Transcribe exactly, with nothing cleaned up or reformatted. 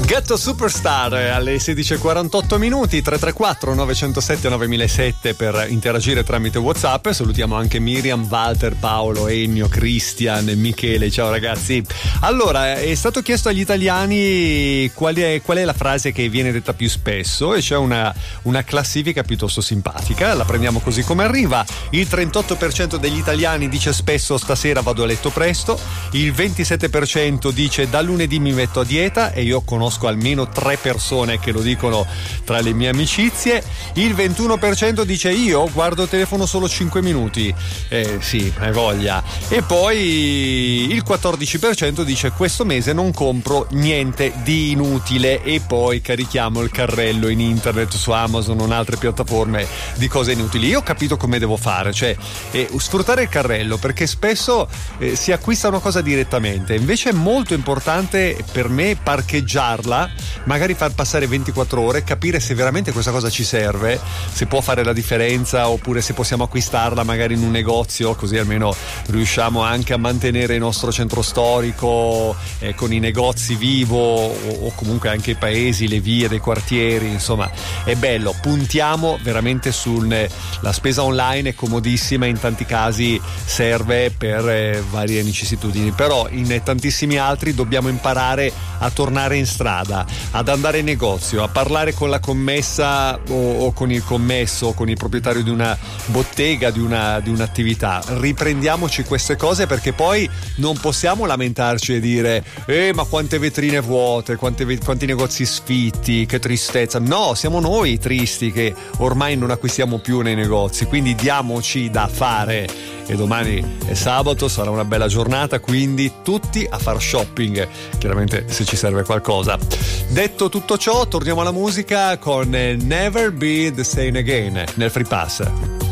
Ghetto Superstar alle sedici e quarantotto minuti. Tre tre quattro nove zero sette nove zero zero sette per interagire tramite WhatsApp. Salutiamo anche Miriam, Walter, Paolo, Ennio, Christian, Michele. Ciao ragazzi. Allora, è stato chiesto agli italiani qual è, qual è la frase che viene detta più spesso, e c'è una, una classifica piuttosto simpatica. La prendiamo così come arriva. Il trentotto per cento degli italiani dice spesso stasera vado a letto presto, il ventisette per cento dice da lunedì mi metto a dieta, e io conosco almeno tre persone che lo dicono tra le mie amicizie. Il ventuno per cento dice io guardo il telefono solo cinque minuti. Eh sì, hai voglia. E poi il quattordici per cento dice questo mese non compro niente di inutile, e poi carichiamo il carrello in internet, su Amazon o in altre piattaforme, di cose inutili. Io ho capito come devo fare, cioè eh, sfruttare il carrello, perché spesso eh, si acquista una cosa direttamente, invece è molto importante per me parcheggiarla, magari far passare ventiquattro ore, capire se veramente questa cosa ci serve, se può fare la differenza, oppure se possiamo acquistarla magari in un negozio, così almeno riusciamo anche a mantenere il nostro centro storico eh, con i negozi vivo, o, o comunque anche i paesi, le vie dei quartieri. Insomma, è bello, puntiamo veramente sulla spesa online, è comodissima, in tanti casi serve per eh, varie vicissitudini, però in tantissimi altri dobbiamo imparare a tornare in strada, ad andare in negozio, a parlare con la commessa o, o con il commesso, o con il proprietario di una bottega, di una di un'attività. Riprendiamoci queste cose, perché poi non possiamo lamentarci e dire eh ma quante vetrine vuote, quante, quanti negozi sfitti, che tristezza. No, siamo noi tristi che ormai non acquistiamo più nei negozi, quindi diamoci da fare. E domani è sabato, sarà una bella giornata, quindi tutti a far shopping, chiaramente se ci serve qualcosa. Detto tutto ciò, torniamo alla musica con Never Be the Same Again nel Free Pass.